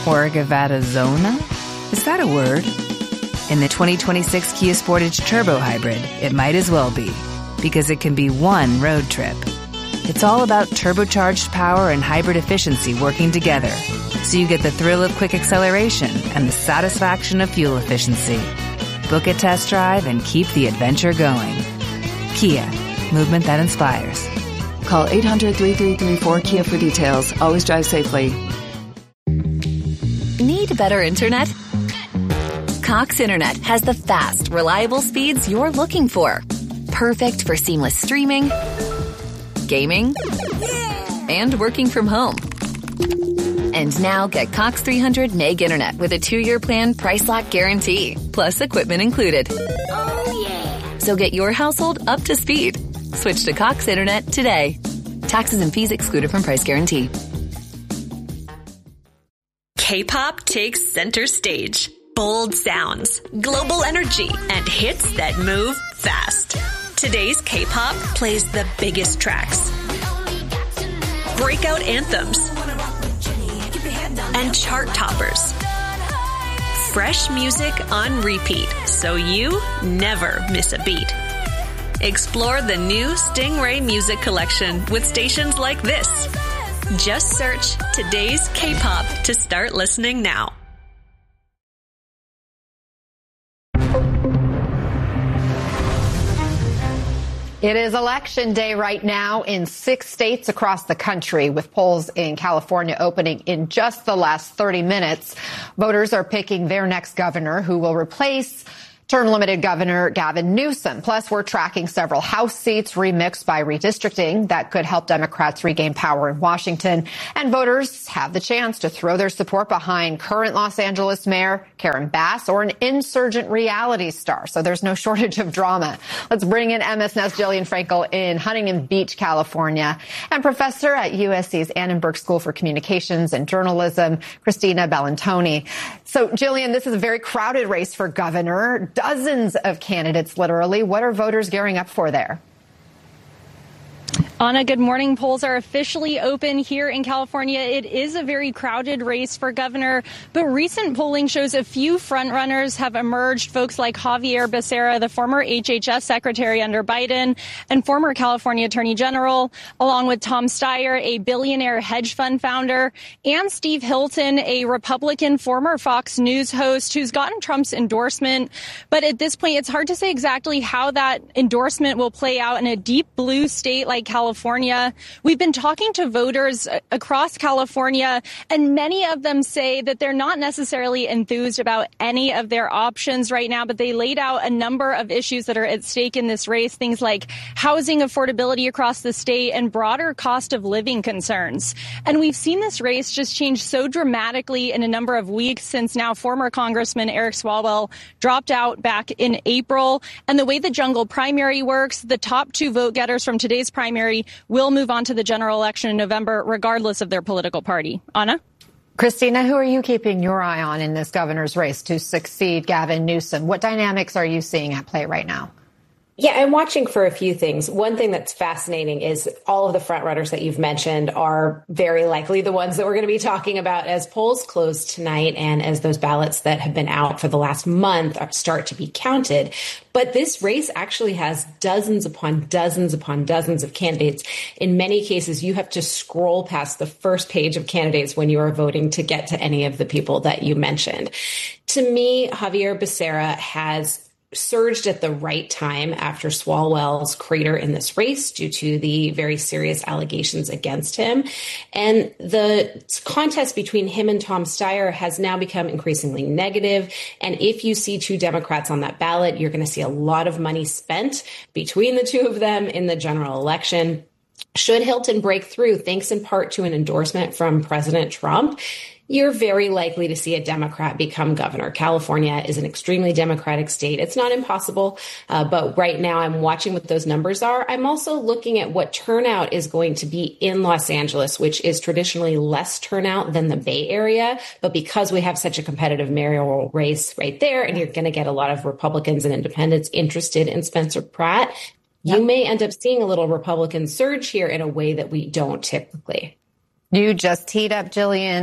Or Gavadazona? Is that a word? In the 2026 Kia Sportage Turbo Hybrid, it might as well be, because it can be one road trip. It's all about turbocharged power and hybrid efficiency working together, so you get the thrill of quick acceleration and the satisfaction of fuel efficiency. Book a test drive and keep the adventure going. Kia, movement that inspires. Call 800-3334-KIA for details. Always drive safely. Need better internet? Cox Internet has the fast, reliable speeds you're looking for. Perfect for seamless streaming, gaming, and working from home. And now get Cox 300 meg internet with a 2-year plan price lock guarantee, plus equipment included. Oh, yeah. So get your household up to speed. Switch to Cox Internet today. Taxes and fees excluded from price guarantee. K-pop takes center stage. Bold sounds, global energy, and hits that move fast. Today's K-pop plays the biggest tracks, breakout anthems, and chart toppers. Fresh music on repeat, so you never miss a beat. Explore the new Stingray Music Collection with stations like this. Just search Today's K-pop to start listening now. It is election day right now in 6 states across the country, with polls in California opening in just the last 30 minutes. Voters are picking their next governor, who will replace term-limited Governor Gavin Newsom. Plus, we're tracking several House seats remixed by redistricting that could help Democrats regain power in Washington. And voters have the chance to throw their support behind current Los Angeles Mayor Karen Bass or an insurgent reality star. So there's no shortage of drama. Let's bring in MSN's Jillian Frankel in Huntington Beach, California, and professor at USC's Annenberg School for Communications and Journalism, Christina Bellantoni. So, Jillian, this is a very crowded race for governor. Dozens of candidates, literally. What are voters gearing up for there? Anna, good morning. Polls are officially open here in California. It is a very crowded race for governor, but recent polling shows a few frontrunners have emerged. Folks like Javier Becerra, the former HHS secretary under Biden and former California attorney general, along with Tom Steyer, a billionaire hedge fund founder, and Steve Hilton, a Republican former Fox News host who's gotten Trump's endorsement. But at this point, it's hard to say exactly how that endorsement will play out in a deep blue state like California. We've been talking to voters across California, and many of them say that they're not necessarily enthused about any of their options right now, but they laid out a number of issues that are at stake in this race, things like housing affordability across the state and broader cost of living concerns. And we've seen this race just change so dramatically in a number of weeks since now former Congressman Eric Swalwell dropped out back in April. And the way the jungle primary works, the top 2 vote getters from today's primary will move on to the general election in November, regardless of their political party. Anna? Christina, who are you keeping your eye on in this governor's race to succeed Gavin Newsom? What dynamics are you seeing at play right now? Yeah, I'm watching for a few things. One thing that's fascinating is all of the frontrunners that you've mentioned are very likely the ones that we're going to be talking about as polls close tonight and as those ballots that have been out for the last month start to be counted. But this race actually has dozens upon dozens upon dozens of candidates. In many cases, you have to scroll past the first page of candidates when you are voting to get to any of the people that you mentioned. To me, Javier Becerra has surged at the right time after Swalwell's crater in this race due to the very serious allegations against him. And the contest between him and Tom Steyer has now become increasingly negative. And if you see 2 Democrats on that ballot, you're going to see a lot of money spent between the 2 of them in the general election. Should Hilton break through, thanks in part to an endorsement from President Trump, you're very likely to see a Democrat become governor. California is an extremely Democratic state. It's not impossible, but right now I'm watching what those numbers are. I'm also looking at what turnout is going to be in Los Angeles, which is traditionally less turnout than the Bay Area. But because we have such a competitive mayoral race right there, and you're going to get a lot of Republicans and independents interested in Spencer Pratt, you may end up seeing a little Republican surge here in a way that we don't typically. You just teed up, Jillian,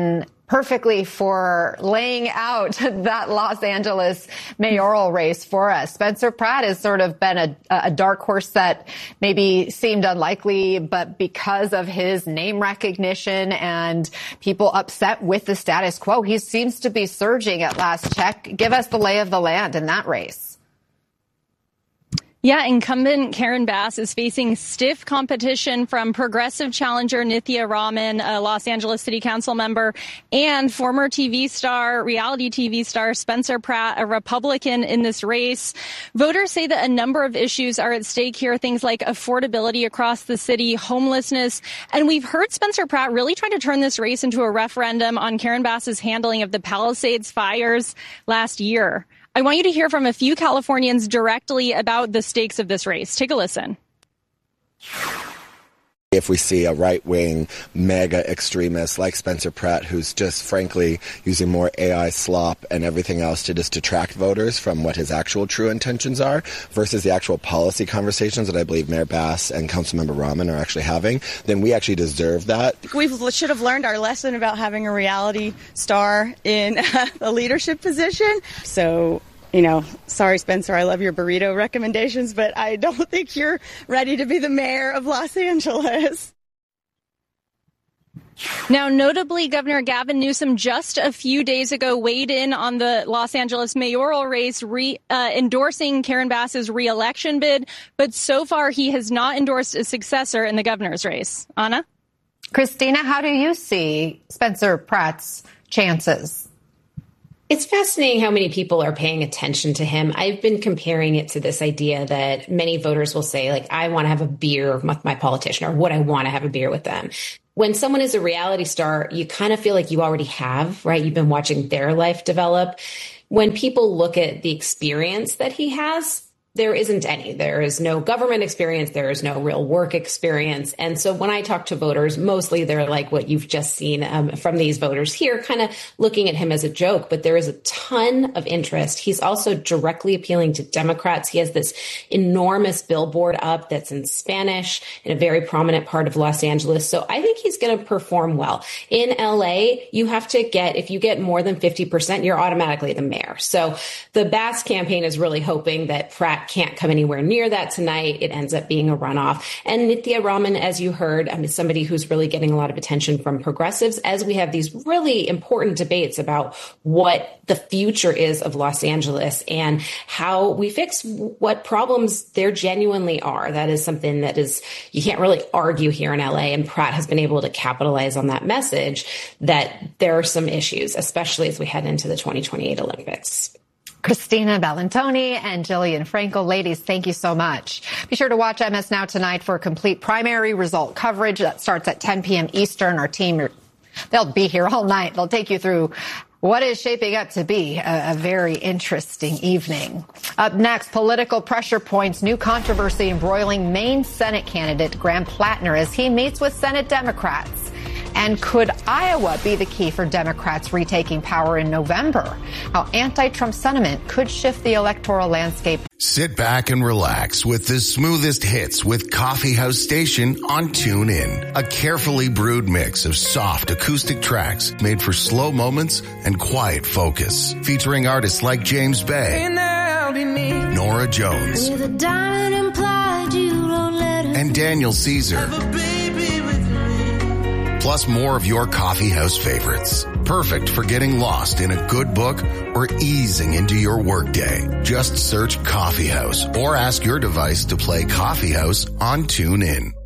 perfectly for laying out that Los Angeles mayoral race for us. Spencer Pratt has sort of been a dark horse that maybe seemed unlikely, but because of his name recognition and people upset with the status quo, he seems to be surging at last check. Give us the lay of the land in that race. Yeah, incumbent Karen Bass is facing stiff competition from progressive challenger Nithya Raman, a Los Angeles City Council member, and former reality TV star Spencer Pratt, a Republican in this race. Voters say that a number of issues are at stake here, things like affordability across the city, homelessness, and we've heard Spencer Pratt really try to turn this race into a referendum on Karen Bass's handling of the Palisades fires last year. I want you to hear from a few Californians directly about the stakes of this race. Take a listen. If we see a right-wing mega extremist like Spencer Pratt, who's just frankly using more AI slop and everything else to just detract voters from what his actual true intentions are versus the actual policy conversations that I believe Mayor Bass and Councilmember Raman are actually having, then we actually deserve that. We should have learned our lesson about having a reality star in a leadership position. So, sorry, Spencer, I love your burrito recommendations, but I don't think you're ready to be the mayor of Los Angeles. Now, notably, Governor Gavin Newsom just a few days ago weighed in on the Los Angeles mayoral race, endorsing Karen Bass's re-election bid. But so far, he has not endorsed a successor in the governor's race. Anna? Christina, how do you see Spencer Pratt's chances? It's fascinating how many people are paying attention to him. I've been comparing it to this idea that many voters will say, like, I want to have a beer with my politician, or would I want to have a beer with them? When someone is a reality star, you kind of feel like you already have, right? You've been watching their life develop. When people look at the experience that he has, there isn't any. There is no government experience. There is no real work experience. And so when I talk to voters, mostly they're like what you've just seen from these voters here, kind of looking at him as a joke. But there is a ton of interest. He's also directly appealing to Democrats. He has this enormous billboard up that's in Spanish in a very prominent part of Los Angeles. So I think he's going to perform well. In LA, you have to if you get more than 50%, you're automatically the mayor. So the Bass campaign is really hoping that Pratt can't come anywhere near that tonight. It ends up being a runoff. And Nithya Raman, as you heard, is somebody who's really getting a lot of attention from progressives as we have these really important debates about what the future is of Los Angeles and how we fix what problems there genuinely are. That is something that you can't really argue here in LA. And Pratt has been able to capitalize on that message that there are some issues, especially as we head into the 2028 Olympics. Christina Bellantoni and Jillian Frankel. Ladies, thank you so much. Be sure to watch MS Now tonight for complete primary result coverage. That starts at 10 p.m. Eastern. Our team, they'll be here all night. They'll take you through what is shaping up to be a very interesting evening. Up next, political pressure points, new controversy embroiling Maine Senate candidate Graham Plattner as he meets with Senate Democrats. And could Iowa be the key for Democrats retaking power in November? How anti-Trump sentiment could shift the electoral landscape. Sit back and relax with the smoothest hits with Coffee House Station on TuneIn. A carefully brewed mix of soft acoustic tracks made for slow moments and quiet focus. Featuring artists like James Bay, Nora Jones, and Daniel Caesar. Plus more of your coffee house favorites. Perfect for getting lost in a good book or easing into your workday. Just search Coffee House or ask your device to play Coffee House on TuneIn.